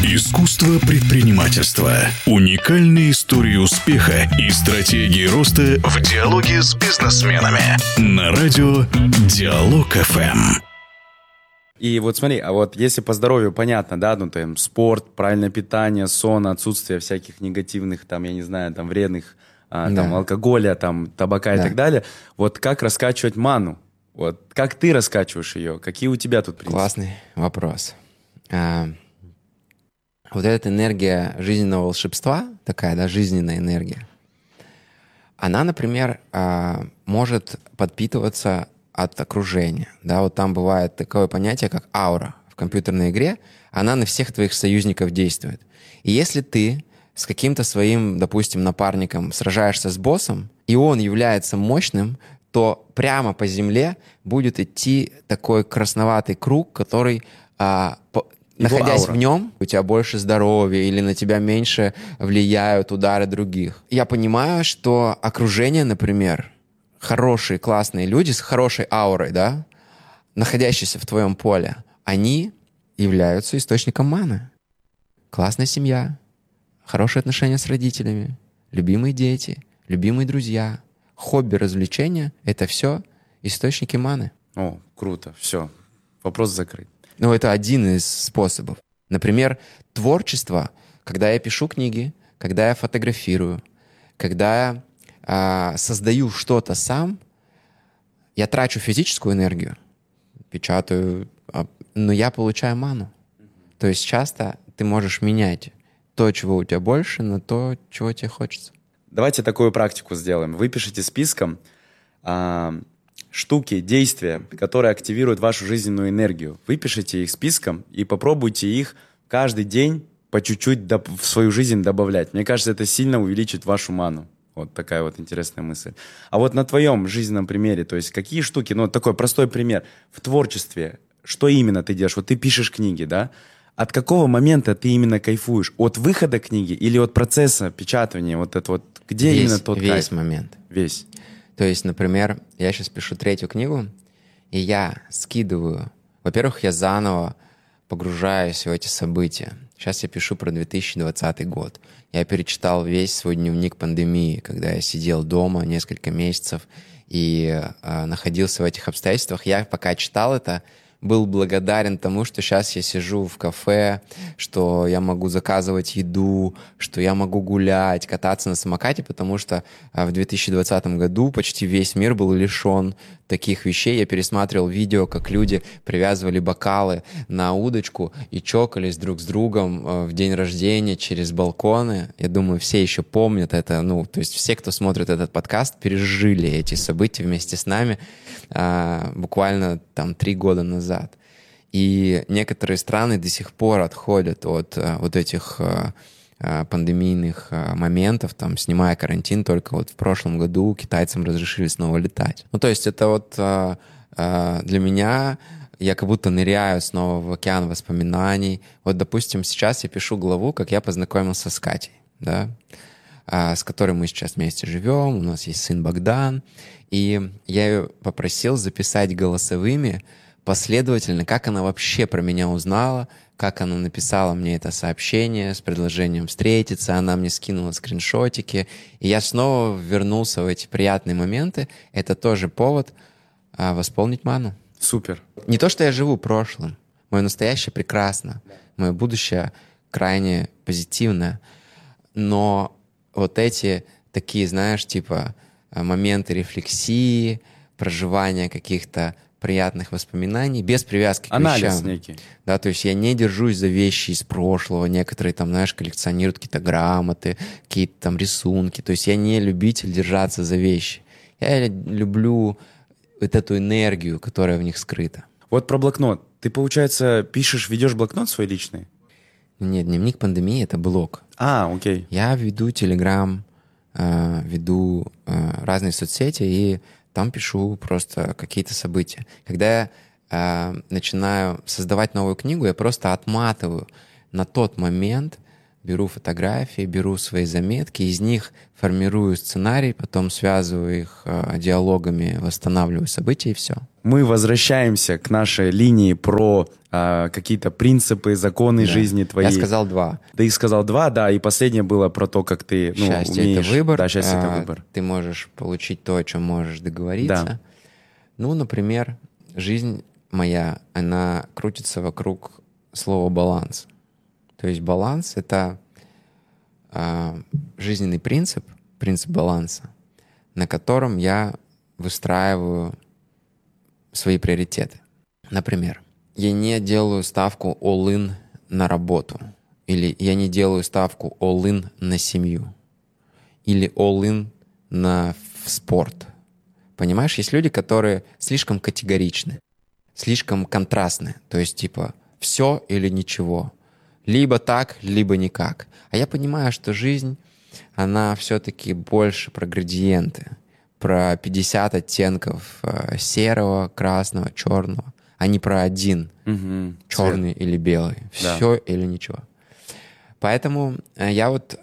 Искусство предпринимательства. Уникальные истории успеха и стратегии роста в диалоге с бизнесменами. На радио Диалог ФМ. И вот смотри, а вот если по здоровью понятно, да, ну там спорт, правильное питание, сон, отсутствие всяких негативных, там, я не знаю, там вредных, там алкоголя, там табака и так далее. Вот как раскачивать ману? Вот как ты раскачиваешь ее? Какие у тебя тут принципы? Классный вопрос. Вот эта энергия жизненного волшебства, такая, да, жизненная энергия, она, например, может подпитываться от окружения. Да, вот там бывает такое понятие, как аура в компьютерной игре. Она на всех твоих союзников действует. И если ты с каким-то своим, допустим, напарником сражаешься с боссом, и он является мощным, то прямо по земле будет идти такой красноватый круг, который, находясь в нем, у тебя больше здоровья или на тебя меньше влияют удары других. Я понимаю, что окружение, например, хорошие, классные люди с хорошей аурой, да, находящиеся в твоем поле, они являются источником маны. Классная семья, хорошие отношения с родителями, любимые дети, любимые друзья, хобби, развлечения — это все источники маны. О, круто, все, вопрос закрыт. Ну, это один из способов. Например, творчество, когда я пишу книги, когда я фотографирую, когда я создаю что-то сам, я трачу физическую энергию, печатаю, но я получаю ману. То есть часто ты можешь менять то, чего у тебя больше, на то, чего тебе хочется. Давайте такую практику сделаем. Выпишите списком штуки, действия, которые активируют вашу жизненную энергию. Выпишите их списком и попробуйте их каждый день по чуть-чуть в свою жизнь добавлять. Мне кажется, это сильно увеличит вашу ману. Вот такая вот интересная мысль. А вот на твоем жизненном примере, то есть какие штуки, ну, такой простой пример. В творчестве, что именно ты делаешь? Вот ты пишешь книги, да? От какого момента ты именно кайфуешь? От выхода книги или от процесса печатания? Вот это вот, где именно тот кайф? Весь момент. Весь. То есть, например, я сейчас пишу 3-ю книгу, и я скидываю... Во-первых, я заново погружаюсь в эти события. Сейчас я пишу про 2020 год. Я перечитал весь свой дневник пандемии, когда я сидел дома несколько месяцев и находился в этих обстоятельствах. Я пока читал это, был благодарен тому, что сейчас я сижу в кафе, что я могу заказывать еду, что я могу гулять, кататься на самокате, потому что в 2020 году почти весь мир был лишен таких вещей. Я пересматривал видео, как люди привязывали бокалы на удочку и чокались друг с другом в день рождения через балконы. Я думаю, все еще помнят это. Ну, то есть все, кто смотрит этот подкаст, пережили эти события вместе с нами буквально там 3 года назад. И некоторые страны до сих пор отходят от вот этих пандемийных моментов, там, снимая карантин, только вот в прошлом году китайцам разрешили снова летать. Ну, то есть это вот для меня, я как будто ныряю снова в океан воспоминаний. Вот, допустим, сейчас я пишу главу, как я познакомился с Катей, да, с которой мы сейчас вместе живем, у нас есть сын Богдан, и я ее попросил записать голосовыми последовательно, как она вообще про меня узнала, как она написала мне это сообщение с предложением встретиться, она мне скинула скриншотики, и я снова вернулся в эти приятные моменты. Это тоже повод восполнить ману. Супер. Не то, что я живу прошлым. Мое настоящее прекрасно. Мое будущее крайне позитивное. Но вот эти такие, знаешь, типа моменты рефлексии, проживания каких-то приятных воспоминаний, без привязки к анализ вещам. некий. Да, то есть я не держусь за вещи из прошлого. Некоторые там, знаешь, коллекционируют какие-то грамоты, какие-то там рисунки. То есть я не любитель держаться за вещи. Я люблю вот эту энергию, которая в них скрыта. Вот про блокнот. Ты, получается, ведешь блокнот свой личный? Нет, дневник пандемии — это блог. Окей. Я веду Телеграм, веду разные соцсети и там пишу просто какие-то события. Когда я начинаю создавать новую книгу, я просто отматываю на тот момент беру фотографии, беру свои заметки, из них формирую сценарий, потом связываю их диалогами, восстанавливаю события и все. Мы возвращаемся к нашей линии про какие-то принципы, законы жизни твоей. Я сказал 2. Ты сказал 2, да, и последнее было про то, как ты счастье умеешь. Это выбор. Да, счастье это выбор. Ты можешь получить то, о чем можешь договориться. Да. Ну, например, жизнь моя, она крутится вокруг слова «баланс». То есть баланс — это жизненный принцип баланса, на котором я выстраиваю свои приоритеты. Например, я не делаю ставку all-in на работу, или я не делаю ставку all-in на семью, или all-in на спорт. Понимаешь, есть люди, которые слишком категоричны, слишком контрастны, то есть типа все или ничего. Либо так, либо никак. А я понимаю, что жизнь, она все-таки больше про градиенты, про 50 оттенков серого, красного, черного, а не про один, черный или белый. Все или ничего. Поэтому я вот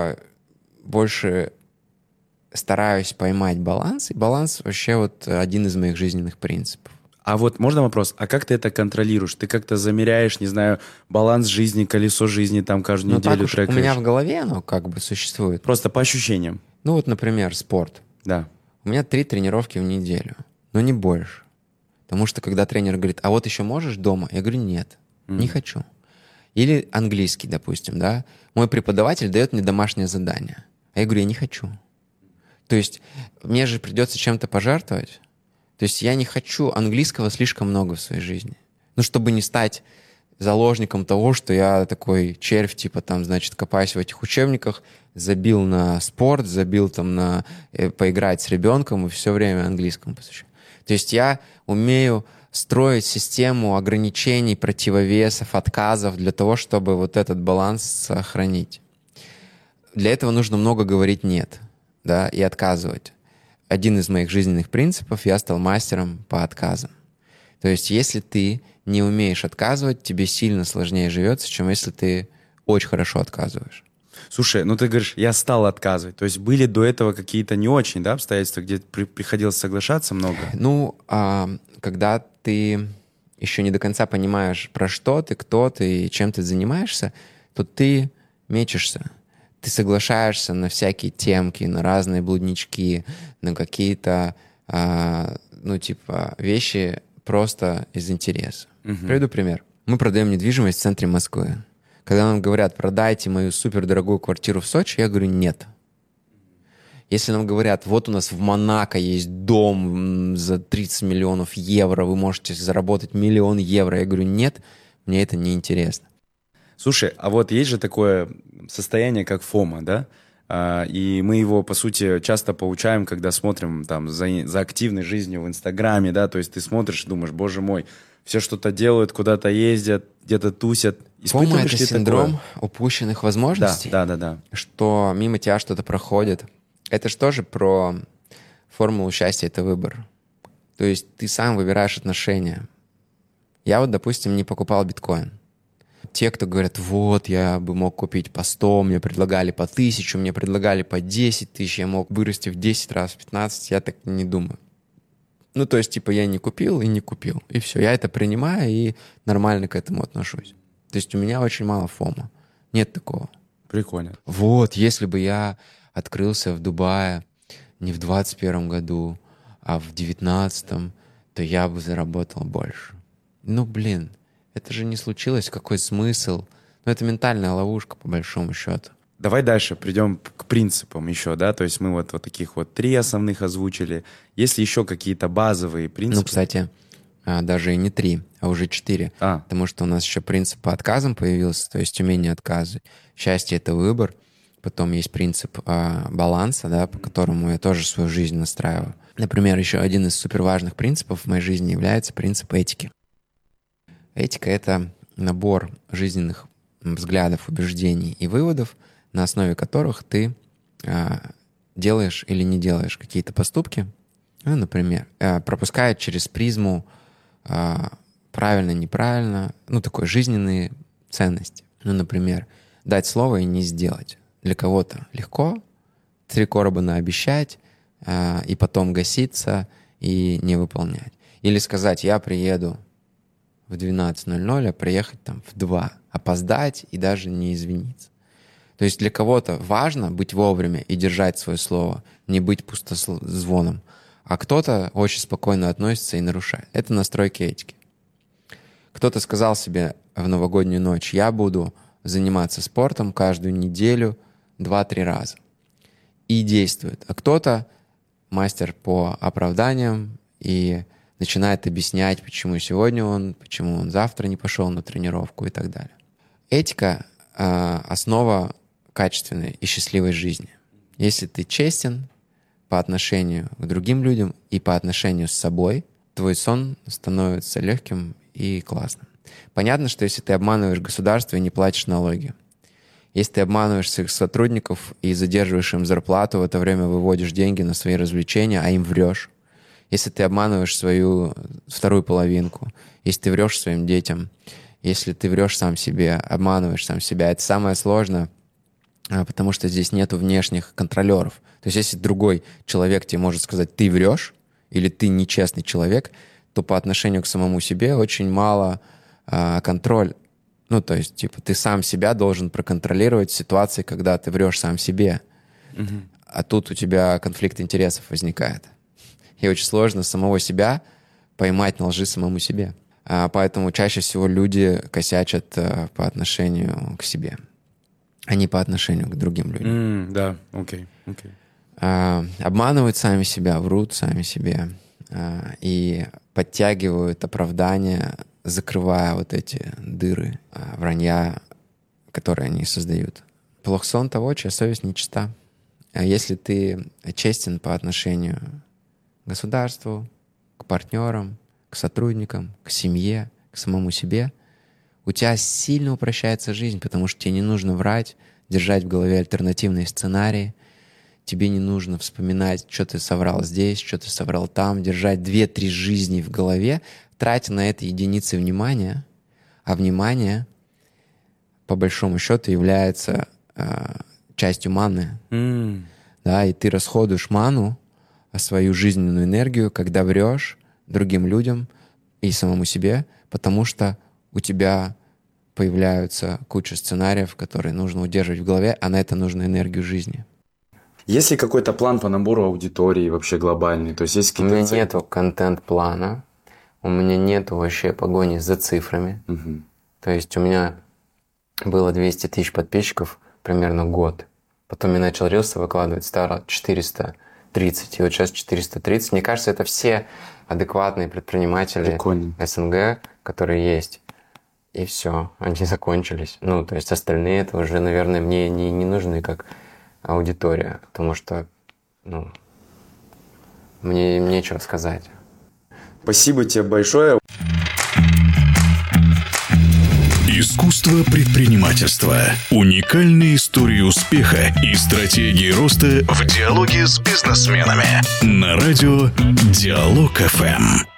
больше стараюсь поймать баланс, и баланс вообще вот один из моих жизненных принципов. А вот можно вопрос, а как ты это контролируешь? Ты как-то замеряешь, не знаю, баланс жизни, колесо жизни, там каждую неделю трекаешь? У меня в голове оно как бы существует. Просто по ощущениям? Ну вот, например, спорт. Да. У меня 3 тренировки в неделю, но не больше. Потому что когда тренер говорит, а вот еще можешь дома? Я говорю, нет, не хочу. Или английский, допустим, да? Мой преподаватель дает мне домашнее задание. А я говорю, я не хочу. То есть мне же придется чем-то пожертвовать. То есть я не хочу английского слишком много в своей жизни. Ну, чтобы не стать заложником того, что я такой червь, типа там, значит, копаюсь в этих учебниках, забил на спорт, забил там на поиграть с ребенком и все время английскому посвящаю. То есть я умею строить систему ограничений, противовесов, отказов для того, чтобы вот этот баланс сохранить. Для этого нужно много говорить «нет», да, и отказывать. Один из моих жизненных принципов — я стал мастером по отказам. То есть если ты не умеешь отказывать, тебе сильно сложнее живется, чем если ты очень хорошо отказываешь. Слушай, ну ты говоришь, я стал отказывать. То есть были до этого какие-то не очень, да, обстоятельства, где приходилось соглашаться много? Ну, когда ты еще не до конца понимаешь, про что ты, кто ты и чем ты занимаешься, то ты мечешься. Ты соглашаешься на всякие темки, на разные блуднички, на какие-то, вещи просто из интереса. Приведу пример. Мы продаем недвижимость в центре Москвы. Когда нам говорят, продайте мою супердорогую квартиру в Сочи, я говорю, нет. Если нам говорят, вот у нас в Монако есть дом за 30 миллионов евро, вы можете заработать 1 000 000 евро, я говорю, нет, мне это не интересно. Слушай, а вот есть же такое состояние, как фома, да? И мы его, по сути, часто получаем, когда смотрим там за активной жизнью в Инстаграме, да? То есть ты смотришь и думаешь, боже мой, все что-то делают, куда-то ездят, где-то тусят. Фома — это синдром упущенных возможностей. Да. Что мимо тебя что-то проходит. Это же тоже про формулу счастья — это выбор. То есть ты сам выбираешь отношения. Я вот, допустим, не покупал биткоин. Те, кто говорят, вот, я бы мог купить по 100, мне предлагали по 1000, мне предлагали по 10 тысяч, я мог вырасти в 10 раз, в 15, я так не думаю. Ну, то есть, типа, я не купил и не купил. И все, я это принимаю и нормально к этому отношусь. То есть у меня очень мало фома. Нет такого. Прикольно. Вот, если бы я открылся в Дубае не в 21 году, а в 19-м, то я бы заработал больше. Ну, блин, это же не случилось, какой смысл? Ну, это ментальная ловушка, по большому счету. Давай дальше придем к принципам еще, да? То есть мы вот таких вот 3 основных озвучили. Есть ли еще какие-то базовые принципы? Ну, кстати, даже и не 3, а уже 4. Потому что у нас еще принцип по отказам появился, то есть умение отказывать. Счастье — это выбор. Потом есть принцип баланса, да, по которому я тоже свою жизнь настраиваю. Например, еще один из суперважных принципов в моей жизни является принцип этики. Этика — это набор жизненных взглядов, убеждений и выводов, на основе которых ты делаешь или не делаешь какие-то поступки, ну, например, пропуская через призму правильно-неправильно, ну, такой жизненные ценности. Ну, например, дать слово и не сделать. Для кого-то легко 3 короба наобещать, и потом гаситься и не выполнять. Или сказать, я приеду в 12:00, а приехать там в 2, опоздать и даже не извиниться. То есть для кого-то важно быть вовремя и держать свое слово, не быть пустозвоном, а кто-то очень спокойно относится и нарушает. Это настройки этики. Кто-то сказал себе в новогоднюю ночь, я буду заниматься спортом каждую неделю 2-3 раза. И действует. А кто-то мастер по оправданиям и начинает объяснять, почему он завтра не пошел на тренировку и так далее. Этика — основа качественной и счастливой жизни. Если ты честен по отношению к другим людям и по отношению с собой, твой сон становится легким и классным. Понятно, что если ты обманываешь государство и не платишь налоги, если ты обманываешь своих сотрудников и задерживаешь им зарплату, в это время выводишь деньги на свои развлечения, а им врешь, если ты обманываешь свою вторую половинку, если ты врешь своим детям, если ты врешь сам себе, обманываешь сам себя, это самое сложное, потому что здесь нету внешних контролеров. То есть если другой человек тебе может сказать «ты врешь» или «ты нечестный человек», то по отношению к самому себе очень мало контроль. Ну, то есть, типа, ты сам себя должен проконтролировать в ситуации, когда ты врешь сам себе. А тут у тебя конфликт интересов возникает. И очень сложно самого себя поймать на лжи самому себе. Поэтому чаще всего люди косячат по отношению к себе, а не по отношению к другим людям. Да, окей. Обманывают сами себя, врут сами себе и подтягивают оправдания, закрывая вот эти дыры вранья, которые они создают. Плох сон того, чья совесть нечиста. А если ты честен по отношению к государству, к партнерам, к сотрудникам, к семье, к самому себе, у тебя сильно упрощается жизнь, потому что тебе не нужно врать, держать в голове альтернативные сценарии, тебе не нужно вспоминать, что ты соврал здесь, что ты соврал там, держать 2-3 жизни в голове, тратя на это единицы внимания, а внимание, по большому счету, является частью маны. Да, и ты расходуешь ману, свою жизненную энергию, когда врешь другим людям и самому себе, потому что у тебя появляются куча сценариев, которые нужно удерживать в голове, а на это нужно энергию жизни. Есть ли какой-то план по набору аудитории вообще глобальный? То есть есть у меня нету контент-плана, у меня нету вообще погони за цифрами. То есть у меня было 200 тысяч подписчиков примерно год. Потом я начал рилсы выкладывать, стало 430, и вот сейчас 430. Мне кажется, это все адекватные предприниматели СНГ, которые есть. И все, они закончились. Ну, то есть остальные это уже, наверное, мне не нужны как аудитория, потому что, мне нечего сказать. Спасибо тебе большое. Искусство предпринимательства. Уникальные истории успеха и стратегии роста в диалоге с бизнесменами. На радио Диалог ФМ.